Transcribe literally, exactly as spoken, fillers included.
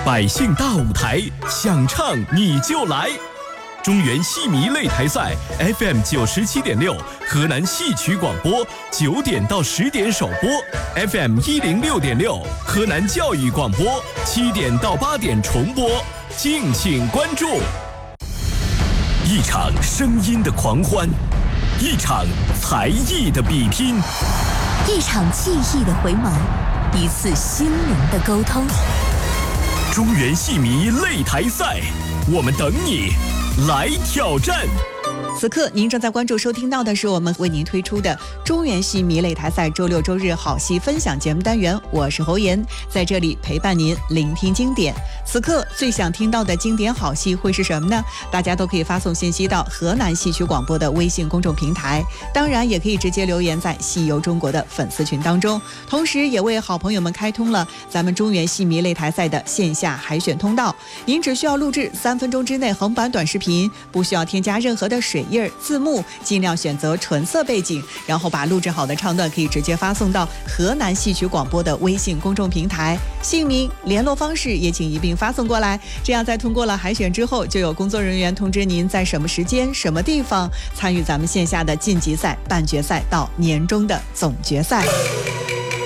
百姓大舞台，想唱你就来。中原戏迷擂台赛 F M 九十七点六，河南戏曲广播九点到十点首播 ，F M 一零六点六，河南教育广播七点到八点重播，敬请关注。一场声音的狂欢，一场才艺的比拼， 一场记忆的回眸，一次心灵的沟通。 中原戏迷擂台赛，我们等你来挑战。 此刻您正在关注收听到的是我们为您推出的中原戏迷擂台赛周六周日好戏分享节目单元，我是侯妍，在这里陪伴您聆听经典。此刻最想听到的经典好戏会是什么呢？大家都可以发送信息到河南戏曲广播的微信公众平台，当然也可以直接留言在戏游中国的粉丝群当中，同时也为好朋友们开通了咱们中原戏迷擂台赛的线下海选通道。您只需要录制三分钟之内横版短视频，不需要添加任何的水印字幕，尽量选择纯色背景，然后把录制好的唱段可以直接发送到河南戏曲广播的微信公众平台，姓名联络方式也请一并发送过来，这样在通过了海选之后，就有工作人员通知您在什么时间什么地方参与咱们线下的晋级赛、半决赛到年终的总决赛。